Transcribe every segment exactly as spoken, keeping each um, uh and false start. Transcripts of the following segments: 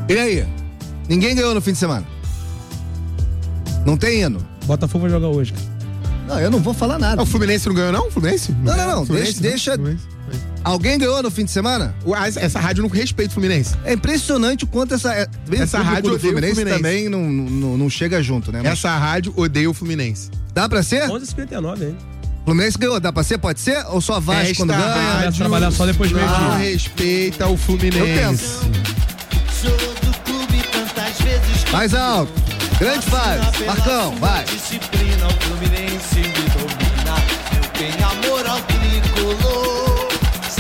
E aí? Ninguém ganhou no fim de semana? Não tem hino? Botafogo vai jogar hoje, cara. Não, eu não vou falar nada. Ah, o Fluminense não ganhou, não? O Fluminense? Não, não, não. Fluminense, deixa. não? deixa... Fluminense. Alguém ganhou no fim de semana? Ué, essa, essa rádio não respeita o Fluminense. É impressionante o quanto essa. Bem, essa o rádio do odeia Fluminense, o Fluminense também não, não, não chega junto, né? Mas essa rádio odeia o Fluminense. dá pra ser? onze e cinquenta e nove, hein? Fluminense ganhou, dá pra ser? Pode ser? Ou só Vasco Esta quando ganha? rádio Vai trabalhar só depois do não meio-dia. respeita o Fluminense. Eu tento. Mais alto. Grande fase. Marcão, vai. Disciplina, o Fluminense me domina. Eu tenho amor ao tricolor.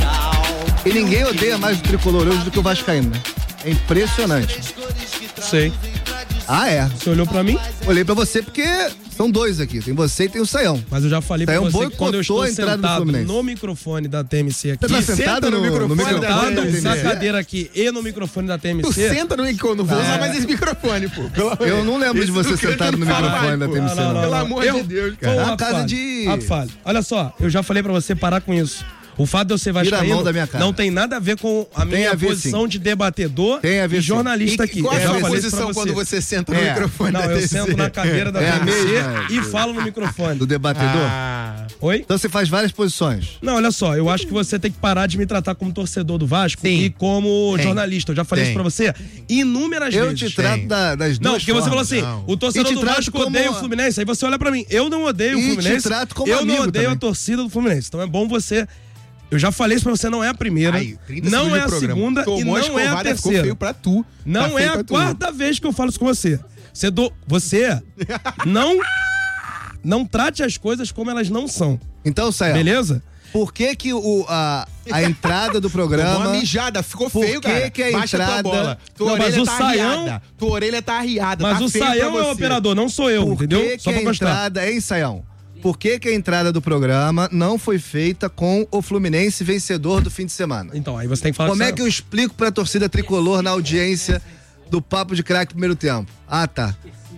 E ninguém odeia mais o tricolor hoje do que o vascaíno, né? É impressionante. Sei. Ah, é? Você olhou pra mim? Olhei pra você porque são dois aqui. Tem você e tem o Saião. Mas eu já falei pra Saião você que quando eu estou boicotou a entrada do sentado Fluminense. no microfone da T M C aqui... Você tá sentado no, no microfone, microfone da Sentado T M C? na cadeira aqui e no microfone da T M C... Tu senta no microfone, não vou Ah, usar é. mais esse microfone, pô. Pelo Eu não lembro de Esse você do canto sentado no não fala microfone mais, da pô. T M C, não. Pelo amor Eu- de Deus, Pô, cara. É uma Rafa casa Falho, de- Rafa Falho, olha só, eu já falei pra você parar com isso. O fato de eu ser Tira a vascaíno mão da minha cara. não tem nada a ver com a Tem minha a ver, posição sim. de debatedor Tem a ver, e sim. jornalista E aqui. qual é Eu a já sua falei isso posição pra quando você senta no É. microfone Não, da eu T M C? sento na cadeira da É a T M C mesma, e é. falo no microfone. Do debatedor? Ah, Oi? Então você faz várias posições. Não, olha só, eu acho que você tem que parar de me tratar como torcedor do Vasco Sim. e como Tem. jornalista. Eu já falei Tem. isso pra você inúmeras Eu vezes. te trato tem. da- das duas Não, porque você falou formas. assim, não. o torcedor E te do trato Vasco como- odeia o Fluminense. Aí você olha pra mim, eu não odeio o E te Fluminense, trato como eu não amigo odeio também. a torcida do Fluminense. Então é bom você... Eu já falei isso pra você, não é a primeira, Aí, trinta não segundos é de a programa. segunda Tomou e não é a escovada, ficou terceira. feio pra tu. Não Tá é feio a pra tu. quarta vez que eu falo isso com você. Você, do... você não, não trate as coisas como elas não são, Então, Saião, beleza? por que que o, a, a entrada do Tomou programa... uma mijada, ficou Por feio, que cara. que a Baixa entrada- tua bola. Tua Não, mas orelha o tá Saião- arriada. Tua orelha tá arriada. Mas tá o feio Saião pra é o você. operador, não sou eu, Por entendeu? que, Só que pra a mostrar. entrada, hein, Saião? Por que que a entrada do programa não foi feita com o Fluminense vencedor do fim de semana? Então, aí você tem que falar Como com o é que eu explico pra torcida tricolor na audiência do Papo de Craque primeiro tempo? Ah, tá.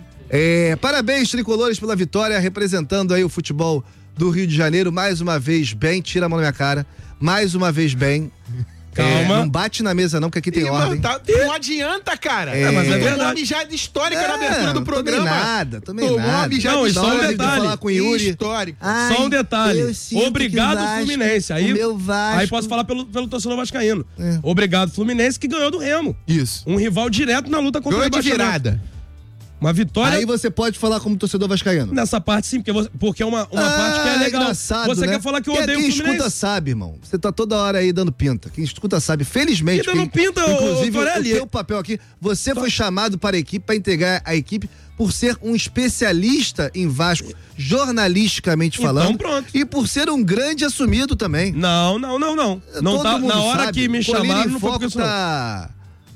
É, parabéns, tricolores, pela vitória, representando aí o futebol do Rio de Janeiro, mais uma vez bem, tira a mão da minha cara, mais uma vez bem. Calma. É, não bate na mesa não, que aqui tem Ih, ordem. mano, tá- não adianta, cara. É, mas é Tomou verdade. uma mijada histórica É, na abertura do não programa. tomei nada, tomei Tomou uma nada. mijada Não, e só um histórica. detalhe. De falar com o Yuri. Histórico. Ai, Só um detalhe. eu sinto Obrigado, que o Vasco, Fluminense. Aí, o meu Vasco- aí posso falar pelo, pelo torcedor vascaíno. É. Obrigado, Fluminense, que ganhou do Remo. Isso. Um rival direto na luta contra Ganhou o de rebaixamento. virada. Uma vitória Aí você pode falar como torcedor vascaíno. nessa parte, sim, porque, você- porque é uma, uma Ah, parte que é legal. engraçado, Você né? quer falar que eu Quem- odeio o Quem Fluminense? escuta sabe, irmão. Você tá toda hora aí dando pinta. Quem escuta sabe. Felizmente. E dando quem- pinta, ô, inclusive, ô, o Torelli. teu papel aqui, você foi chamado para a equipe, para integrar a equipe, por ser um especialista em Vasco, jornalisticamente Então, falando. pronto. E por ser um grande assumido também. Não, não, não, não. Não Todo tá, mundo na hora sabe. que me Colina chamaram, em não foi porque foco isso não. tá.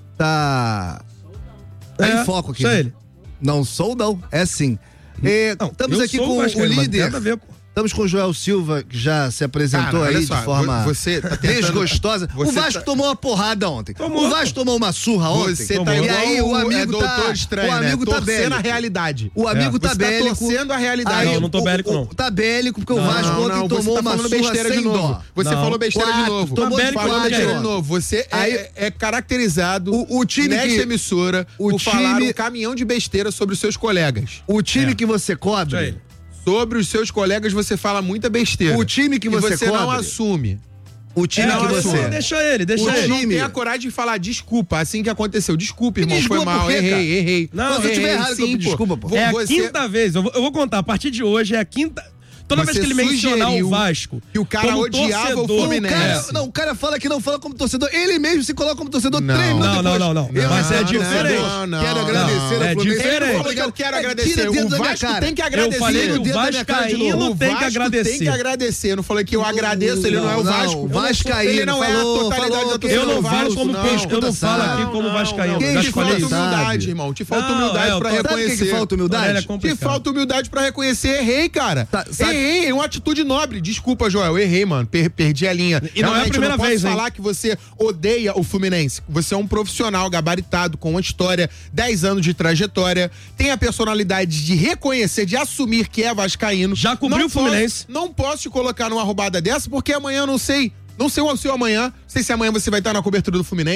Tá. Tá É, em foco aqui. só né? ele. Não sou, não. É sim. É, Não, estamos eu aqui sou com o vascaíno, mas líder. nada a ver, pô. Estamos com o Joel Silva, que já se apresentou Cara, olha aí só, de forma você tá tentando- desgostosa. O você Vasco tá- tomou uma porrada ontem. Tomou. O Vasco tomou uma surra ontem. Você Tomou. tá E igual aí o amigo é, doutor tá, estranho, o amigo né? tá Torcendo bélico. a realidade. O amigo É. tá Você bélico. tá torcendo a realidade. Aí Não, não tô o- bélico, o- não. Tá bélico porque o Não, Vasco Não, ontem não, tomou você tá uma falando surra besteira sem de novo. dó. Você Não. falou besteira de Quatro, novo. tomou de falou quatro, besteira cara. de novo. Você Aí- é, é caracterizado O- o time nesta que- emissora o por falar time- um caminhão de besteira sobre os seus colegas. O time É. que você Isso cobre, aí. Sobre os seus colegas você fala muita besteira. o time que E você, você não cobre, assume. o time É, que deixa- você... Deixa ele, deixa O ele. Não time- tem a coragem de falar desculpa, assim que aconteceu. Desculpa, irmão, Desculpa foi mal, por quê, errei, cara? errei. Não, se eu tiver errei, errado, eu sim, peço desculpa, pô. Vo- É a você- quinta vez. Eu vou, eu vou contar. A partir de hoje é a quinta. Toda Você vez que ele mencionar o sugeriu Vasco. que o cara como odiava o torcedor, Fluminense. O cara, Nesse. não, o cara fala que não fala como torcedor. Ele mesmo se coloca como torcedor Não. três minutos Não, não, depois. não, não. Eu, Mas é não, diferente. não, Não, Quero não, agradecer não. ao É Fluminense. diferente. Ele Ele falou falou que eu quero Tira agradecer. dedo O da minha Vasco cara. tem que agradecer. Eu falei que Tira o dedo da minha cara de novo. Vascaíno O tem que Vasco agradecer. tem que agradecer. Eu não falei que eu agradeço, ele não, é o Não, Vasco. o Vascaíno Ele não é a falou- totalidade falou da que torcida Eu não do falo Vasco, como não. peixe, eu não falo sabe. aqui como vascaíno. Quem Já Te te falta falei isso. sabe. humildade, irmão. Te falta Não, humildade é, pra eu tô- Sabe o que, reconhecer. que falta humildade? Orelha é Te complicado. falta humildade pra reconhecer. Errei, cara. Tá, sabe- Errei. É uma atitude nobre. Desculpa, Joel. Errei, mano. Per- perdi a linha. E não é a Realmente, primeira eu não vez, posso hein? falar que você odeia o Fluminense. Você é um profissional gabaritado, com uma história, dez anos de trajetória, tem a personalidade de reconhecer, de assumir que é vascaíno. Já cobriu Não o Fluminense. posso- não posso te colocar numa roubada dessa, porque amanhã eu não sei. Não sei o seu amanhã. Não sei se amanhã você vai estar na cobertura do Fluminense.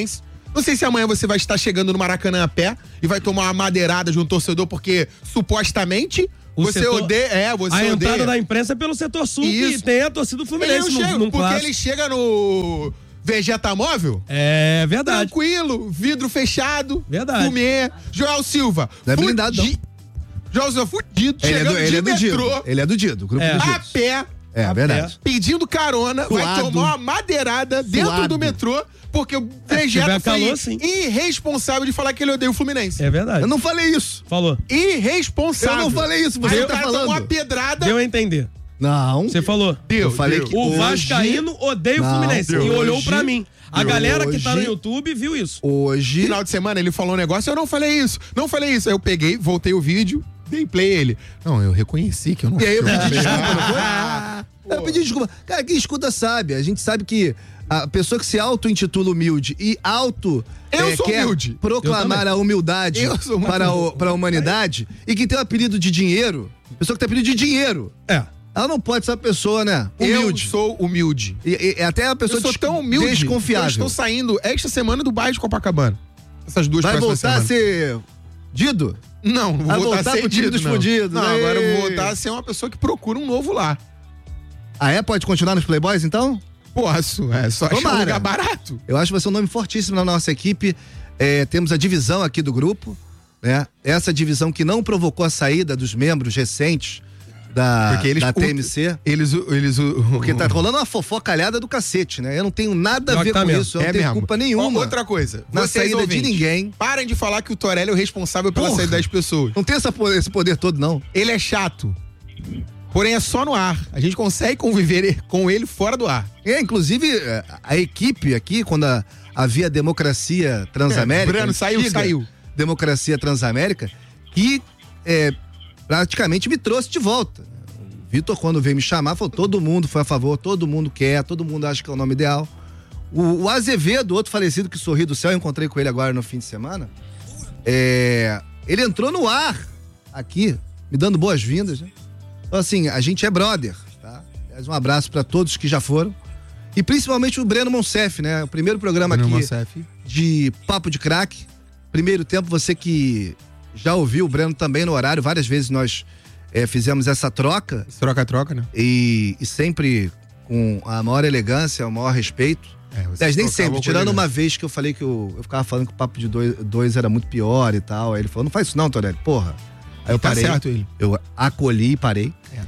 Não sei se amanhã você vai estar chegando no Maracanã a pé e vai tomar uma madeirada de um torcedor porque supostamente O você setor- odeia. É, você A odeia. entrada da imprensa é pelo setor sul, Isso. que tem a torcida do Ele Fluminense não no, chega, num porque clássico. ele chega no Vegeta Móvel. É verdade. Tranquilo, vidro fechado. Verdade. Fumê. Joel Silva. Não é blindado, não. fudi- Joel Silva fudido, Ele é chegando do, ele de é do Dido. metrô, Ele é do Dido, grupo É. do a Dido. pé, É, A verdade. pedindo carona, vai Suado. tomar uma madeirada dentro Suado. do metrô, porque o se Vegeta tiver foi calor, sim. irresponsável de falar que ele odeia o Fluminense. É verdade. Eu não falei isso. Falou. Irresponsável. Eu não falei isso, você Aí tá o cara falando. tomou uma pedrada. Deu a entender. Não. Você falou. Deu, Eu falei deu. que O hoje- Vascaíno odeia o Não, Fluminense. deu. E olhou Hoje- pra mim. A deu. galera que tá no Hoje- YouTube viu isso. Hoje. Final de semana ele falou um negócio, eu não falei isso, não falei isso. Aí eu peguei, voltei o vídeo, dei play ele. Não, eu reconheci que eu não E aí eu eu pedi falei, desculpa, não foi? ah, Eu pedi desculpa. Cara, quem escuta sabe. A gente sabe que a pessoa que se auto-intitula humilde e auto Eu eh, sou quer humilde. Eu proclamar também. a humildade Eu sou muito para, o, humilde. para a humanidade e que tem o apelido de dinheiro, pessoa que tem apelido de dinheiro, É. ela não pode ser uma pessoa, né? Humilde. Eu sou humilde. E, e- até a Eu pessoa sou des- tão humilde. Eu desconfiável. estou saindo esta semana do bairro de Copacabana. Essas duas Vai próximas voltar a semanas. ser Dido? Não, não vou Vai voltar, voltar a ser pro time dito, dos não. fudidos. Não, agora eu Ei. vou voltar a ser uma pessoa que procura um novo lar. Ah, é? Pode continuar nos Playboys, então? Posso, é só achar um Tomara. lugar barato. Eu acho que vai ser um nome fortíssimo na nossa equipe. É, temos a divisão aqui do grupo, né? Essa divisão que não provocou a saída dos membros recentes da, Porque eles- da T M C. Eles, eles, Porque tá rolando uma fofocalhada do cacete, né? Eu não tenho nada a Pior ver que tá com mesmo. isso. Eu não É tenho mesmo. culpa nenhuma. Ó, outra coisa. Na vocês saída de ouvintes, ninguém. Parem de falar que o Torelli é o responsável pela Porra. saída das pessoas. Não tem essa, po- esse poder todo, não. Ele é chato. Porém, é só no ar. A gente consegue conviver com ele fora do ar. É, inclusive, é, a equipe aqui, quando a- havia democracia transamérica. É, Breno, saiu, antiga saiu. Democracia transamérica, que é, praticamente me trouxe de volta. O Vitor, quando veio me chamar, falou: todo mundo foi a favor, todo mundo quer, todo mundo acha que é o nome ideal. O, o Azevedo, outro falecido que sorri do céu, eu encontrei com ele agora no fim de semana. É, ele entrou no ar aqui, me dando boas-vindas, né? Então, assim, a gente é brother, tá? Aliás, um abraço pra todos que já foram. E principalmente o Breno Monsef, né? O primeiro programa Breno aqui Monsef. de Papo de Craque. Primeiro tempo, você que já ouviu o Breno também no horário, várias vezes nós eh, fizemos essa troca Troca-troca, né? e, e sempre com a maior elegância, o maior respeito. É, você Aliás, nem trocava sempre, com tirando ele. uma vez que eu falei que eu, eu ficava falando que o papo de dois, dois era muito pior e tal. Aí ele falou: não faz isso não, Torelli, porra. Aí eu Tá parei, certo ele. eu acolhi e parei. É.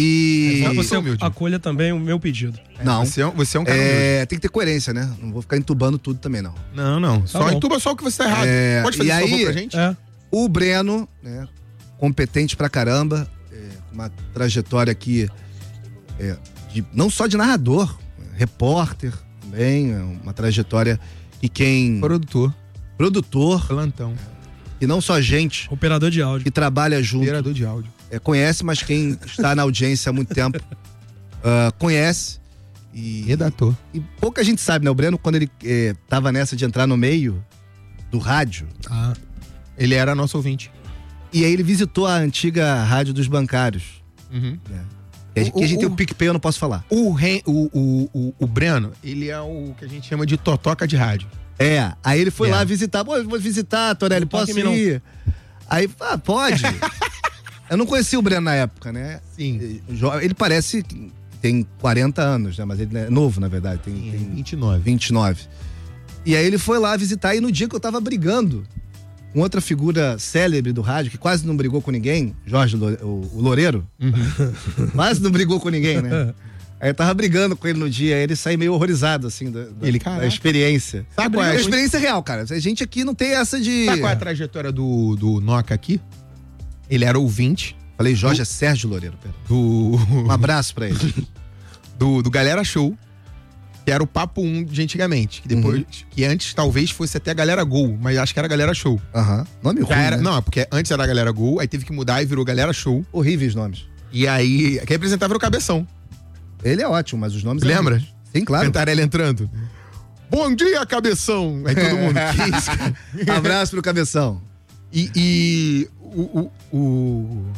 E. É, Mas você humilde. acolha também o meu pedido. Não. Você é, um- você é um cara humilde. É, tem que ter coerência, né? Não vou ficar entubando tudo também, não. Não, não. Só bom. entuba só o que você tá errado. É, Pode fazer e esse favor aí- pra gente? É. O Breno, né, competente pra caramba, é, uma trajetória aqui é, de, não só de narrador, repórter também, é uma trajetória e quem Produtor. produtor Plantão. e não só gente Operador de áudio. que trabalha junto Gerador de áudio. é, conhece, mas quem está na audiência há muito tempo ah, conhece e, Redator. e pouca gente sabe, né? O Breno, quando ele é, tava nessa de entrar no meio do rádio, Ah. Ele era nosso ouvinte. e aí ele visitou a antiga rádio dos bancários. Uhum. Que a gente, O- que a gente o- tem o PicPay, eu não posso falar. O, Ren- o, o, o, o Breno, ele é o que a gente chama de totoca de rádio. É, aí ele foi É. lá visitar. Pô, eu vou visitar, Torelli, Não toque posso em mim, ir? Aí, ah, pode. Eu não conhecia o Breno na época, né? Sim. Ele parece que tem quarenta anos, né? Mas ele é novo, na verdade, tem, tem vinte e nove. vinte e nove. E aí ele foi lá visitar, e no dia que eu tava brigando com outra figura célebre do rádio, que quase não brigou com ninguém, Jorge, Lo- o, o Loureiro, quase não brigou com ninguém, né? Aí eu tava brigando com ele no dia, aí ele saiu meio horrorizado, assim, da, da- Ele, da caraca. experiência. Sabe qual é A a- experiência real, cara. A gente aqui não tem essa de... Sabe qual é a trajetória do, do Noca aqui? Ele era ouvinte Falei, Jorge, é Sérgio Loureiro, pera. do, Um abraço pra ele. do, do Galera Show, que era o Papo um de antigamente. Que depois, Uhum. que antes talvez fosse até a Galera Gol, mas acho que era Galera Show. Aham. Nome ruim, Já era, né? Não, é porque antes era a Galera Gol, aí teve que mudar e virou Galera Show. Horríveis nomes. E aí, quem representava era o Cabeção. Ele é ótimo, mas os nomes... Lembra? eram- Sim, claro. Cantarelli entrando. Bom dia, Cabeção! Aí todo mundo, que isso, cara? Abraço pro Cabeção. E, e o, o- o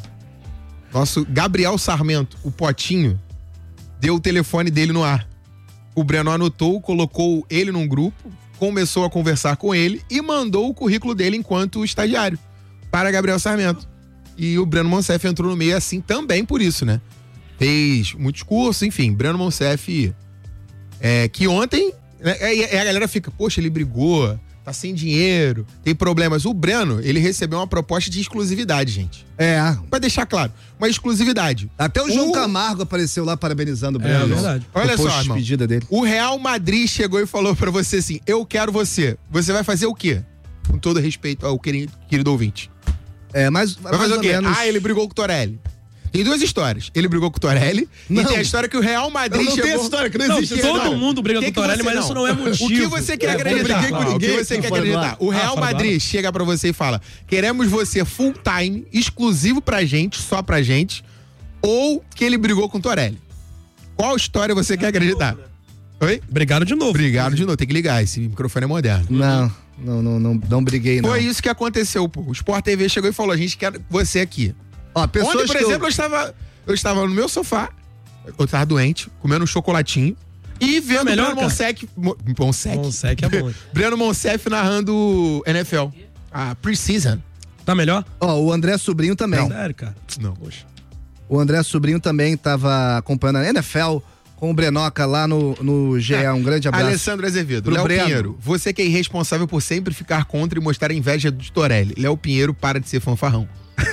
nosso Gabriel Sarmento, o Potinho, deu o telefone dele no ar. O Breno anotou, colocou ele num grupo, começou a conversar com ele e mandou o currículo dele enquanto estagiário para Gabriel Sarmento. E o Breno Monsef entrou no meio assim também por isso, né? Fez muitos cursos, enfim, Breno Monsef, é, que ontem, é, é, a galera fica, poxa, ele brigou, tá sem dinheiro, tem problemas. O Breno, ele recebeu uma proposta de exclusividade, gente. É. Pra deixar claro, uma exclusividade. Até o João O- Camargo apareceu lá parabenizando o É, Breno. é verdade. Olha Depois só, de irmão. despedida dele. O Real Madrid chegou e falou pra você assim, eu quero você. Você vai fazer o quê? Com todo respeito ao querido, querido ouvinte. É, mas Vai fazer o quê? Ah, ele brigou com o Torelli. Tem duas histórias. Ele brigou com o Torelli Não. e tem a história que o Real Madrid Não, não tem chegou... essa história, que não Não, existe. todo não. mundo briga Que com o que Torelli, você mas isso não é motivo. O que você quer É, acreditar? vou brigar com O que ninguém você aqui quer fora do acreditar? ar. O Ah, Real fora do Madrid ar. chega pra você e fala, queremos você full time, exclusivo pra gente, só pra gente, ou que ele brigou com o Torelli. Qual história você quer acreditar? Oi? Brigaram de novo. Obrigado de novo, tem que ligar, esse microfone é moderno. Não, não, não, não, não briguei, não. Foi isso que aconteceu, pô. O Sport T V chegou e falou, a gente quer você aqui. Ó, pessoas Ontem, por que eu- exemplo, eu... estava, eu estava no meu sofá, eu estava doente, comendo um chocolatinho e vendo o melhor, Breno cara. Monsef, Mo- Monsef, Monsef é bom. Breno Monsef narrando N F L, a Preseason. Tá melhor? Ó, o André Sobrinho também. Sério, cara. Não. Poxa. O André Sobrinho também tava acompanhando a N F L com o Brenoca lá no, no G E. Um grande abraço. Alessandro Azevedo, Pro Léo Breno. Pinheiro, você que é irresponsável por sempre ficar contra e mostrar a inveja do Torelli. Léo Pinheiro, para de ser fanfarrão.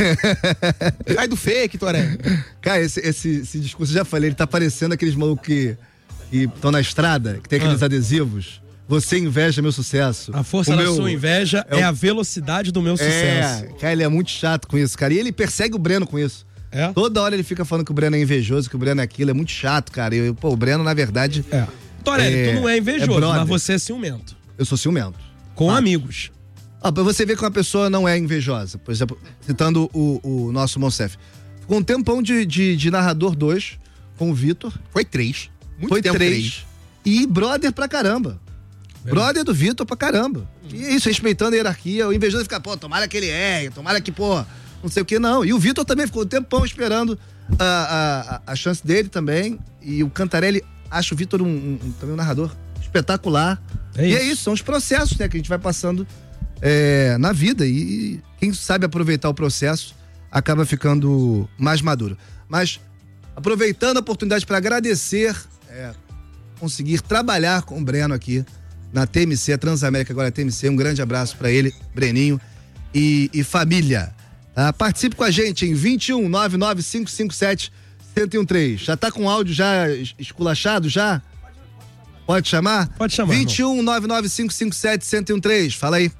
Sai do fake, Torelli. Cara, esse, esse, esse discurso, eu já falei, ele tá parecendo aqueles malucos que estão na estrada, que tem aqueles Ah. adesivos. Você inveja meu sucesso. A força O da meu- sua inveja é é, o- a velocidade do meu sucesso. É, cara, ele é muito chato com isso, cara. E ele persegue o Breno com isso. É? Toda hora ele fica falando que o Breno é invejoso, que o Breno é aquilo. É muito chato, cara. E, pô, o Breno, na verdade, É. Torelli, É, tu não é é invejoso, brother. mas você é ciumento. eu sou ciumento. Com Ah. amigos. Ó, pra você ver que uma pessoa não é invejosa. Por exemplo, citando o, o nosso Monsef. Ficou um tempão de, de, de narrador dois com o Vitor. Foi três. Muito Foi tempo três. E brother pra caramba. Brother do Vitor pra caramba. E é isso, respeitando a hierarquia. O invejoso fica, pô, tomara que ele erre, tomara que, pô, não sei o que, não. E o Vitor também ficou um tempão esperando a, a, a, a chance dele também. E o Cantarelli, acho o Vitor um, um, um- também um narrador espetacular. É e isso. é isso, são os processos, né, que a gente vai passando é, na vida. E quem sabe aproveitar o processo acaba ficando mais maduro. Mas, aproveitando a oportunidade para agradecer, é, conseguir trabalhar com o Breno aqui na T M C, a Transamérica agora é T M C. Um grande abraço para ele, Breninho e, e família. Tá? Participe com a gente em vinte e um, nove nove cinco cinco sete, um zero um três. Já tá com áudio já es- esculachado já? Pode chamar? Pode chamar, vinte e um, nove nove cinco cinco sete, um zero um três. Fala aí.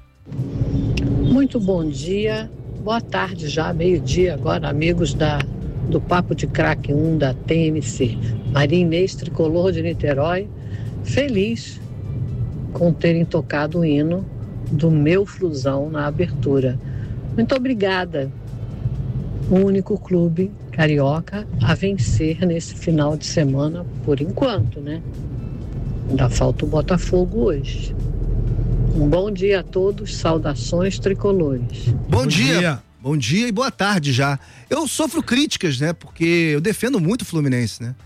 Muito bom dia, boa tarde já, meio-dia agora, amigos da, do Papo de Craque um da T M C. Maria Inês, tricolor de Niterói, feliz com terem tocado o hino do meu Flusão na abertura. Muito obrigada. O único clube carioca a vencer nesse final de semana, por enquanto, né? Ainda falta o Botafogo hoje. Um bom dia a todos, saudações tricolores. Bom, Bom dia. dia. Bom dia e boa tarde já. Eu sofro críticas, né? Porque eu defendo muito o Fluminense, né?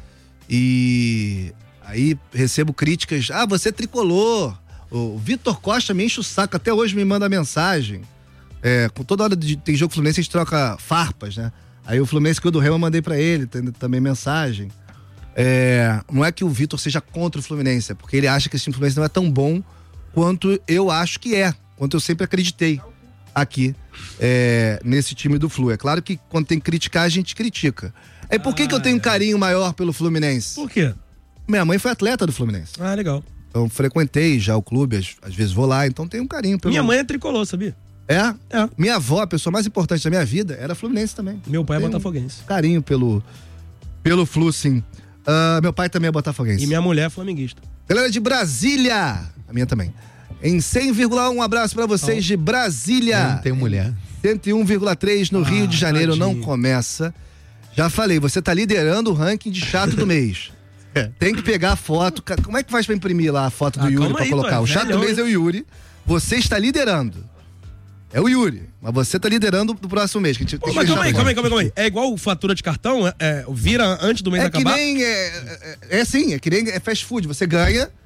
E aí recebo críticas. Ah, você é tricolor. O Vitor Costa me enche o saco. Até hoje me manda mensagem. É, com toda hora de, tem jogo Fluminense, a gente troca farpas, né? Aí o Fluminense que eu do Remo eu mandei pra ele tem, também mensagem. É, não é que o Vitor seja contra o Fluminense, é porque ele acha que esse time do Fluminense não é tão bom quanto eu acho que é, quanto eu sempre acreditei aqui é, nesse time do Flu. É claro que quando tem que criticar, a gente critica. Aí por que, que eu tenho um carinho maior pelo Fluminense? Por quê? Minha mãe foi atleta do Fluminense. Ah, legal. Então frequentei já o clube, às, às vezes vou lá, então tenho um carinho pelo... Minha mãe é tricolor, sabia? É? É. Minha avó, a pessoa mais importante da minha vida, era Fluminense também. Meu pai é Tem um botafoguense. carinho pelo, pelo Flu, sim. Ah, meu pai também é botafoguense. E minha mulher é flamenguista. Galera de Brasília, a minha também. Em cem vírgula um, um abraço pra vocês de Eu Brasília. não tenho mulher. cento e um vírgula três no Ah, Rio de Janeiro, não tadinho. começa. Já falei, você tá liderando o ranking de chato do mês. É. Tem que pegar a foto. ca- Como é que faz pra imprimir lá a foto do Ah, Yuri calma pra aí, colocar? tu é O chato do velhão, mês é o Yuri. Você está liderando. É o Yuri. Mas você tá liderando do próximo mês. Que a gente Pô, tem que mas fechar calma aí, a calma aí, conta. calma aí, calma aí. É igual fatura de cartão? É, é, vira antes do mês É que acabar? nem. É, é, é assim, é que nem é fast food. Você ganha,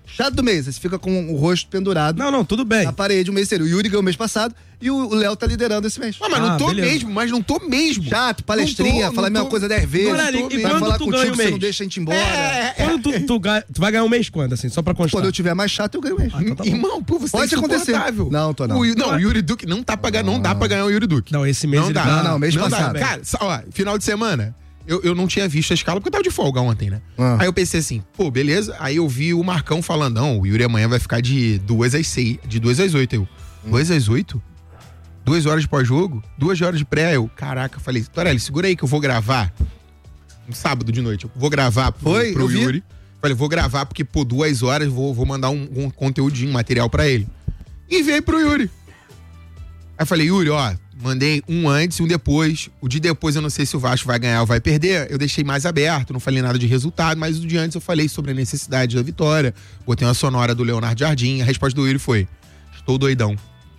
chato do mês. Aí você fica com o rosto pendurado Não, não, tudo bem. na parede um mês inteiro. O Yuri ganhou mês passado e o o Léo tá liderando esse mês. Ah, mas não Ah, tô beleza. mesmo, mas não tô mesmo. Chato, palestrinha, Não tô, falar a não mesma tô. coisa dez vezes. Olha, e vai quando falar tu contigo ganha o que você não mês? deixa a gente embora. É, é, Quando tu, tu, ganha- tu vai ganhar um mês quando, assim, só pra constar? Quando eu tiver mais chato, eu ganho mês. então tá bom. Irmão, pô, você Pode tá acontecer. insuportável. Não, tô não. O, Yu- não, o Yuri Duque não tá pra ganhar, não dá pra ganhar o Yuri Duque. Não, esse mês Não ele dá. tá... Não, não, mês Não dá. passado. Cara, só, ó, final de semana, eu, eu não tinha visto a escala porque eu tava de folga ontem, né? Ah. Aí eu pensei assim, pô, beleza. Aí eu vi o Marcão falando, não, o Yuri amanhã vai ficar de duas às seis, de duas às oito. Eu, duas às oito? Duas horas de pós-jogo? Duas horas de pré? Eu, caraca, eu falei, Torelli, segura aí que eu vou gravar. Um sábado de noite, eu vou gravar pro, Foi? pro Eu vi. Yuri. Falei, vou gravar porque, pô, duas horas vou, vou mandar um, um conteúdinho, material pra ele. E veio pro Yuri. Aí eu falei, Yuri, ó, mandei um antes e um depois. O de depois eu não sei se o Vasco vai ganhar ou vai perder. Eu deixei mais aberto, não falei nada de resultado, mas o de antes eu falei sobre a necessidade da vitória. Botei uma sonora do Leonardo Jardim. A resposta do Yuri foi: estou doidão.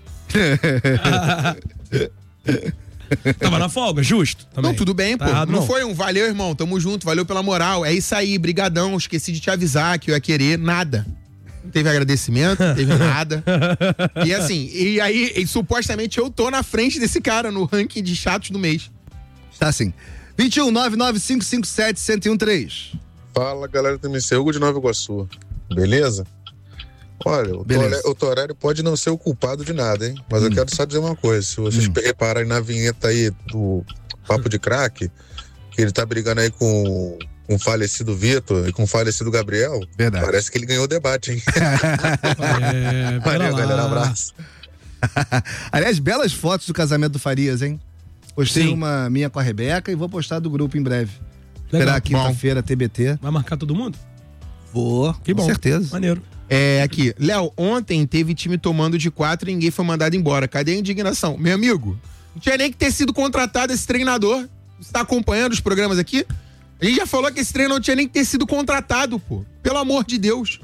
Tava na folga, justo. Também. Não, tudo bem, Tá pô. errado, não, não. foi um valeu, irmão. Tamo junto, valeu pela moral. É isso aí, brigadão. Esqueci de te avisar que eu ia querer nada. Não teve agradecimento, não teve nada. E assim, e aí, e, supostamente eu tô na frente desse cara no ranking de chatos do mês. Tá assim. vinte e um, nove nove cinco cinco sete, um zero um três. Fala, galera do M C, Hugo de Nova Iguaçu. Beleza? Olha, o, Beleza. Tore- o Torelli pode não ser o culpado de nada, hein? Mas eu quero só dizer uma coisa. Se vocês repararem na vinheta aí do Papo de Craque, que ele tá brigando aí com, com o falecido Vitor e com o falecido Gabriel, Verdade. parece que ele ganhou o debate, hein? É, pera Valeu, lá. galera. Abraço. Aliás, belas fotos do casamento do Farias, hein? Postei Sim. uma minha com a Rebeca e vou postar do grupo em breve. Legal. Esperar quinta-feira, T B T. Vai marcar todo mundo? Vou, Que bom. com certeza. Maneiro. É, aqui. Léo, ontem teve time tomando de quatro e ninguém foi mandado embora. Cadê a indignação? Meu amigo, não tinha nem que ter sido contratado esse treinador. Você tá acompanhando os programas aqui? A gente já falou que esse treinador não tinha nem que ter sido contratado, pô. Pelo amor de Deus.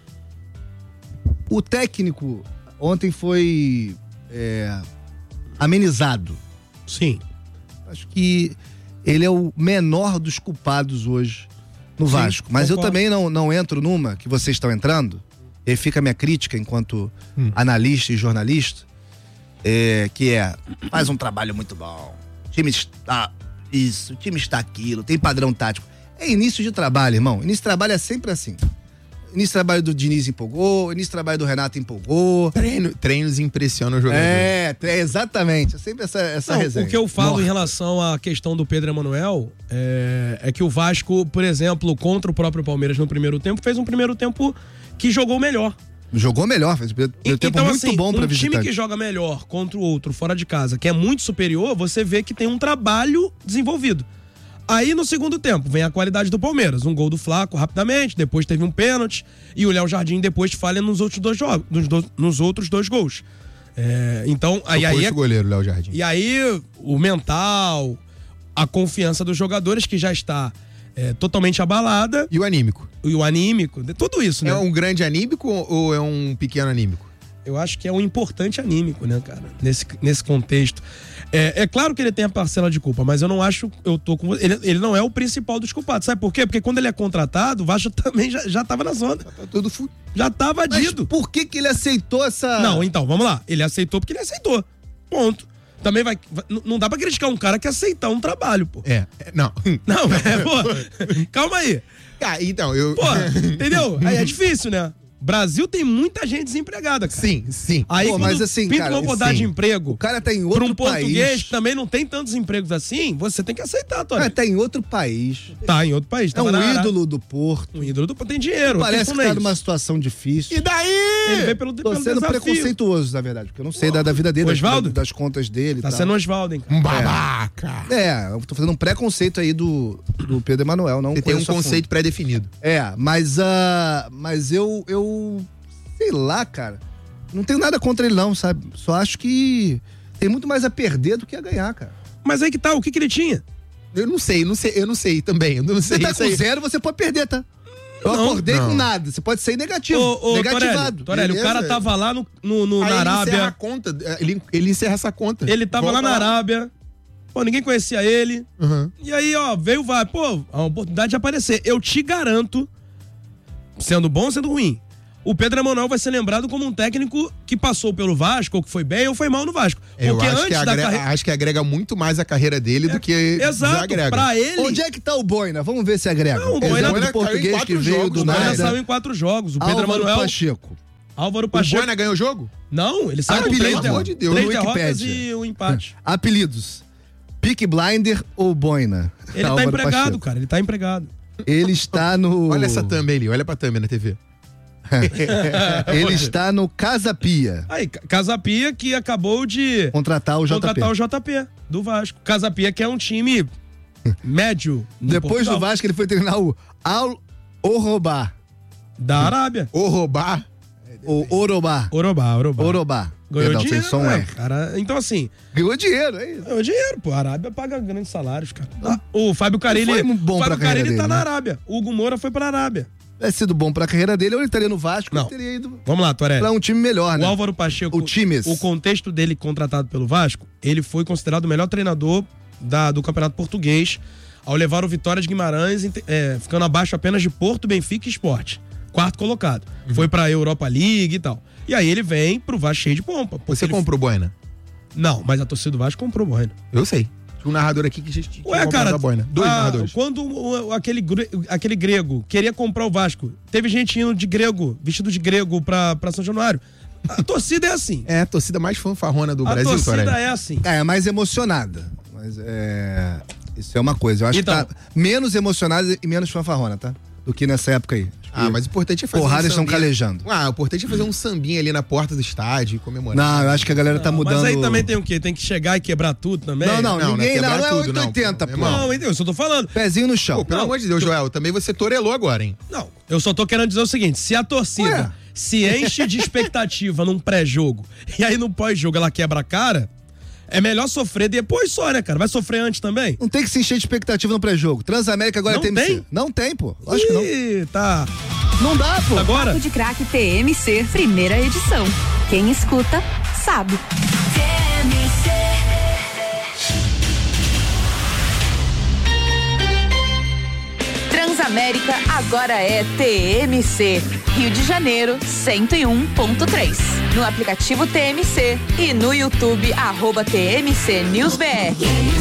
O técnico ontem foi é, amenizado. Sim. Acho que ele é o menor dos culpados hoje no Sim, Vasco. Mas eu concordo. também não, não entro numa que vocês estão entrando. E aí fica a minha crítica enquanto Hum. analista e jornalista. É, que é, faz um trabalho muito bom. O time está isso, o time está aquilo, tem padrão tático. É início de trabalho, irmão. Início de trabalho é sempre assim. Início de trabalho do Diniz empolgou, início de trabalho do Renato empolgou. Treino, treinos impressionam o jogador. É, é, exatamente. É sempre essa, essa Não, resenha. o que eu falo Morta. em relação à questão do Pedro Emanuel é, é que o Vasco, por exemplo, contra o próprio Palmeiras no primeiro tempo, fez um primeiro tempo que jogou melhor. Jogou melhor, fez um primeiro E- tempo então, muito assim, bom pra um time visitante. que joga melhor contra o outro fora de casa, que é muito superior, você vê que tem um trabalho desenvolvido. Aí no segundo tempo vem a qualidade do Palmeiras, um gol do Flaco rapidamente, depois teve um pênalti e o Léo Jardim depois falha nos outros dois jogos, nos, do- nos outros dois gols. É, então aí, aí Suposto é, goleiro, Léo Jardim. e aí o mental, a confiança dos jogadores que já está é, totalmente abalada E o anímico? e o anímico, de- tudo isso, né? É um grande anímico ou é um pequeno anímico? Eu acho que é um importante anímico, né, cara? Nesse, nesse contexto. É, é claro que ele tem a parcela de culpa, mas eu não acho. Eu tô com. Ele, ele não é o principal dos culpados. Sabe por quê? Porque quando ele é contratado, o Vasco também já, já tava na zona. Tá tudo fu... Já tava Mas adido. por que que ele aceitou essa... Não, então, vamos lá. Ele aceitou porque ele aceitou. Ponto. Também vai. vai- não- não dá pra criticar um cara que aceitar um trabalho, pô. É, é, não. Não, é, pô. Calma aí. Ah, então, eu... Pô, entendeu? Aí é difícil, né? Brasil tem muita gente desempregada, cara. Sim, sim. Aí, Pô, quando mas assim, pinta cara, uma oportunidade sim. de emprego O cara tá em para outro um português país. que também não tem tantos empregos assim, você tem que aceitar, O Tony. cara tá em outro país. Tá em outro país. É tava um na Arábia. ídolo do Porto. Um ídolo do tem dinheiro. Parece que não é tá isso. numa situação difícil. E daí? Ele veio pelo, Tô pelo sendo desafio. preconceituoso, na verdade, porque eu não sei da, da vida dele, das, Osvaldo? das contas dele. e Tá tal. sendo Osvaldo, hein, cara. Um babaca. É, eu tô fazendo um preconceito aí do, do Pedro Emanuel, não Você tem um conheço a fundo. conceito pré-definido. É, mas, ah, mas eu, eu, sei lá, cara, não tenho nada contra ele não, sabe? Só acho que tem muito mais a perder do que a ganhar, cara. Mas aí que tá, o que que ele tinha? Eu não sei, não sei, eu não sei também. Eu não sei Você tá isso com aí. zero, você pode perder, tá? Eu Não, acordei não. com nada, você pode sair negativo, Ô, ô, negativado. Torelli, Torelli, o beleza? cara tava lá no, no, no- Aí na ele encerra a Arábia. conta, ele, ele encerra essa conta. Ele tava Volta lá na Arábia. Pô, ninguém conhecia ele. Uhum. E aí, ó, veio, vai. Pô, a oportunidade de aparecer. Eu te garanto, sendo bom ou sendo ruim, o Pedro Emanuel vai ser lembrado como um técnico que passou pelo Vasco, ou que foi bem ou foi mal no Vasco. Eu Porque acho antes que, da agrega, carreira... acho que agrega muito mais a carreira dele do que Exato, desagrega. pra ele... Onde é que tá o Boina? Vamos ver se agrega. Não, o Boina- Exemplo Boina de português caiu em que quatro veio jogos, do O Boina nada. saiu em quatro jogos. O Pedro Álvaro Emanuel... Pacheco. Álvaro O Pacheco... Boina ganhou o jogo? Não, ele saiu Ah, com pelo três, amor derrotas, de Deus, três no derrotas Wikipédia. e um empate. Apelidos. Peak Blinder ou Boina? Ele tá Álvaro empregado, Pacheco. cara. Ele tá empregado. Ele está no... Olha essa thumb ali, olha pra thumb na T V. Ele está no Casa Pia. Aí, Casapia que acabou de Contratar o J P. contratar o J P do Vasco. Casapia que é um time médio. no Depois Portugal, do Vasco, ele foi treinar o Al Orobá. Da Arábia. Ou roubar. O Orobá. Orobá, Orobá. Orobá. Ganhou Perdão, dinheiro, sem som né, é. cara? Então, assim, Ganhou dinheiro, é isso. ganhou dinheiro, pô. A Arábia paga grandes salários, cara. Ah, o Fábio Carilli, foi bom o pra Fábio carreira Carilli tá dele, na né? Arábia. O Hugo Moura foi pra Arábia. É sido bom pra carreira dele, ou ele estaria no Vasco, Não. ou ele teria ido Vamos lá, Torelli. pra um time melhor, né? O Álvaro Pacheco, O Times. o contexto dele contratado pelo Vasco, ele foi considerado o melhor treinador da- do Campeonato Português ao levar o Vitória de Guimarães, é, ficando abaixo apenas de Porto, Benfica e Sport. Quarto colocado. Uhum. Foi pra Europa League e tal. E aí ele vem pro Vasco cheio de pompa. porque Você ele- comprou Boina? Não, mas a torcida do Vasco comprou o Bueno. Eu sei. Tinha um narrador aqui que já tinha Ué, comprado cara, a Boina. Dois ah, narradores. quando o- aquele, gre- aquele grego queria comprar o Vasco, teve gente indo de grego, vestido de grego pra, pra São Januário. A torcida é assim. É a torcida mais fanfarrona do A Brasil, torcida Torelli. é assim. É, é mais emocionada. Mas é. Isso é uma coisa. Eu acho Então. que tá menos emocionada e menos fanfarrona, tá? Do que nessa época aí. Acho Ah, que mas o importante é fazer porradas um estão sambinha. calejando. Ah, o importante é fazer um sambinha ali na porta do estádio e comemorar. Não, eu acho que a galera tá Não, mudando. Mas aí também tem o quê? Tem que chegar e quebrar tudo também? Não, não, Não, não é ninguém. Não, quebrar não é tudo, oitocentos e oitenta, não, pô. meu irmão. Não, entendeu? Eu só tô falando. Pezinho no chão. Pô, pelo Não, amor de Deus, Joel, também você torelou agora, hein? Não, eu só tô querendo dizer o seguinte: se a torcida Ué. se enche de expectativa num pré-jogo e aí no pós-jogo ela quebra a cara, é melhor sofrer depois só, né, cara? Vai sofrer antes também? Não tem que se encher de expectativa no pré-jogo. Transamérica agora Não é T M C. tem? Não tem, pô. Acho que não. Ih, tá. Não dá, pô. Agora? Papo de Craque T M C, primeira edição. Quem escuta, sabe. Transamérica agora é T M C. Rio de Janeiro, cento e um ponto três. No aplicativo T M C e no YouTube, arroba T M C News B R.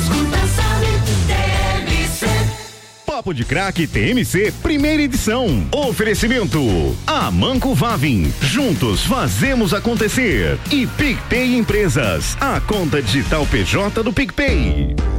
Papo de Craque T M C, primeira edição. Oferecimento: Amanco Vavin. Juntos fazemos acontecer. E PicPay Empresas, a conta digital P J do PicPay.